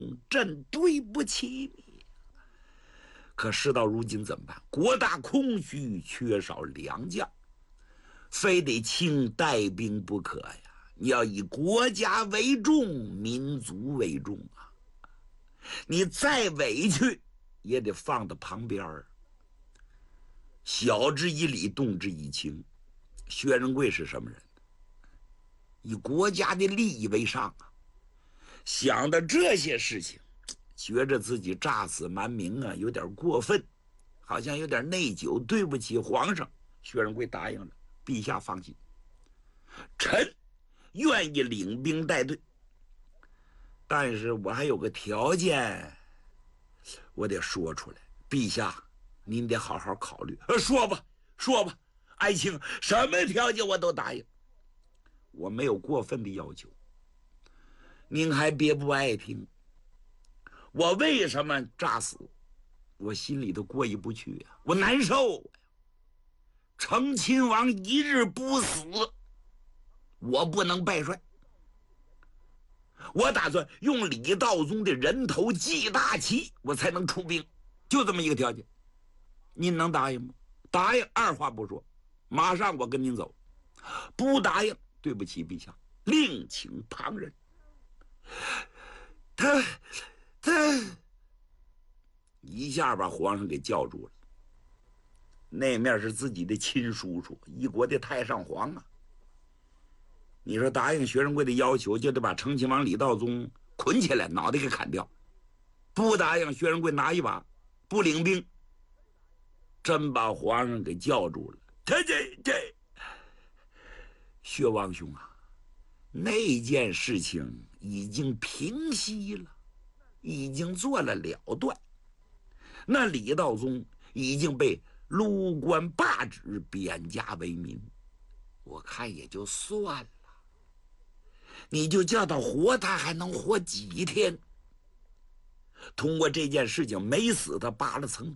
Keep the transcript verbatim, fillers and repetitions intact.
朕对不起你。可事到如今怎么办？国大空虚，缺少良将，非得请带兵不可呀！你要以国家为重，民族为重啊！你再委屈，也得放到旁边儿。晓之以理，动之以情。薛仁贵是什么人？以国家的利益为上啊！想到这些事情，觉着自己诈死瞒名啊，有点过分，好像有点内疚，对不起皇上。薛仁贵答应了，陛下放心，臣愿意领兵带队，但是我还有个条件，我得说出来，陛下您得好好考虑。说吧，说吧，爱卿，什么条件我都答应，我没有过分的要求。您还别不爱听，我为什么诈死？我心里头过意不去呀、啊，我难受。成亲王一日不死，我不能败帅。我打算用李道宗的人头祭大旗，我才能出兵，就这么一个条件。您能答应吗？答应，二话不说，马上我跟您走。不答应，对不起陛下，另请旁人。他他一下把皇上给叫住了。那面是自己的亲叔叔，一国的太上皇啊！你说答应薛仁贵的要求，就得把成亲王李道宗捆起来，脑袋给砍掉；不答应，薛仁贵拿一把，不领兵，真把皇上给叫住了。这这这，薛王兄啊，那件事情已经平息了，已经做了了断。那李道宗已经被撸官罢职，贬家为民，我看也就算了。你就叫他活，他还能活几天？通过这件事情没死，他扒了层